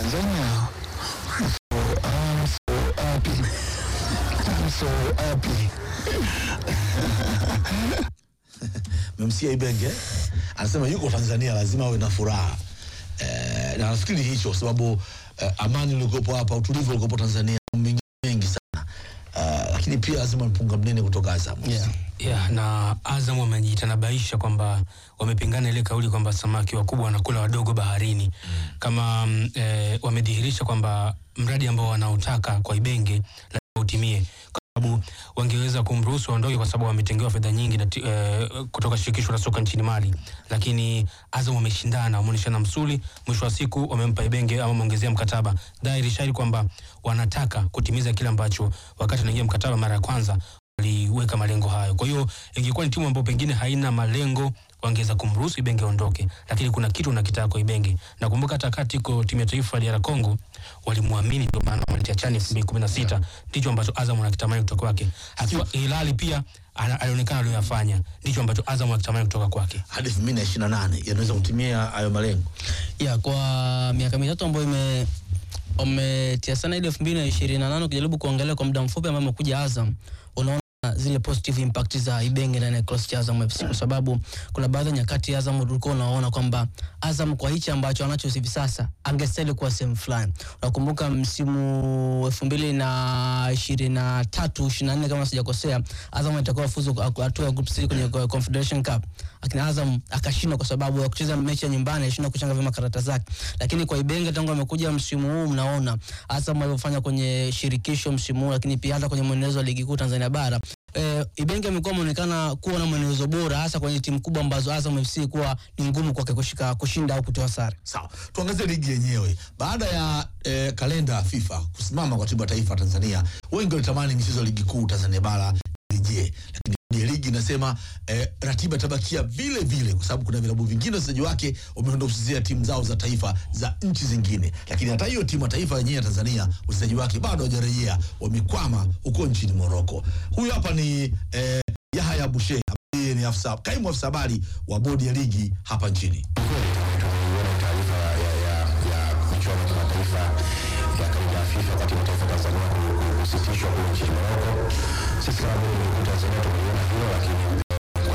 Tanzania. I'm so happy. I'm so happy. Memsikia Ibenge anasema yuko Tanzania lazima awe na furaha. Na nafikiri hicho sababu amani ilikopo hapa, utulivu ulikopo Tanzania mengi sana. Lakini pia lazima mpunga mnene kutoka Azam. Na Azam wamejitanabaisha kwamba wamepingana ile kauli kwamba samaki wakubwa wanakula wadogo baharini. Kama wamedhihirisha kwamba mradi ambao wanaotaka kwa Ibenge lazima utimie, kwa sababu wangeweza kumruhusu aondoke kwa sababu wametengewa fedha nyingi na kutoka shirikisho la soka nchini Mali, lakini Azam wameshindana, wameonyeshana msuli, mwisho wa siku wamempa Ibenge au wameongezea mkataba. Dhahiri shahiri kwamba wanataka kutimiza kile ambacho wakati wanaingia mkataba mara ya kwanza waliweka malengo hayo. Kwa hiyo ingekuwa ni timu ambayo pengine haina malengo wangeweza kumruhusu Ibenge aondoke, lakini kuna kitu unakitaka kwa Ibenge. Nakumbuka hata katika timu ya taifa ya Kongo walimwamini, ndio maana walitia chani 2016. Ndicho ambacho Azam anakitamani kutoka kwake. Akiwa Hilali pia alionekana aliyofanya, ndicho ambacho Azam anakitamani kutoka kwake. Hadi 2028 yanaweza kutimia hayo malengo. Kwa miaka mitatu ambayo umetia sana ile 2028 kujaribu kuangalia kwa muda mfupi ambao amekuja Azam, unaona zile positive impact za Ibenge na cross cha Azam FC, kwa sababu kuna baadhi ya nyakati Azam ulikuwa unaona kwamba Azam kwa hichi ambacho anacho hivi sasa angestahili kuwa same fulani. Unakumbuka msimu 2023 24 kama sijakosea, Azam alitakuwa fuzu hatua ya group stage kwenye Confederation Cup, lakini Azam akashindwa kwa sababu ya kucheza mechi ya nyumbani, alishindwa kuchanga vyema karata zake. Lakini kwa Ibenge tangu amekuja msimu huu, mnaona Azam alivyofanya kwenye shirikisho msimu huu, lakini pia hata kwenye mwenendo wa ligi kuu Tanzania bara. Ibenge amekuwa anaonekana kuwa na mwenendo bora hasa kwenye timu kubwa ambazo Azam FC kuwa ni ngumu kwake kushinda au kutoa sare. Sawa. Tuangazie ligi yenyewe. Baada ya kalenda ya FIFA kusimama kwa timu ya taifa Tanzania, wengi walitamani michezo ya ligi kuu Tanzania bara irejee. Lakini ligi inasema ratiba itabakia vile vile kwa sababu kuna vilabu vingine wachezaji wake wameenda kuchezea timu zao za taifa za nchi zingine. Lakini hata hiyo timu ya taifa yenyewe ya Tanzania wachezaji wake bado hawajarejea, wamekwama huko nchini Morocco. Huyu hapa ni Yahya Bushe, ambaye ni kaimu afisa habari wa bodi ya ligi hapa nchini. FIFA kwa timu taifa Tanzania kusitishwa kwa nchini Morocco. Sisi kama Tanzania tumeona hilo, lakini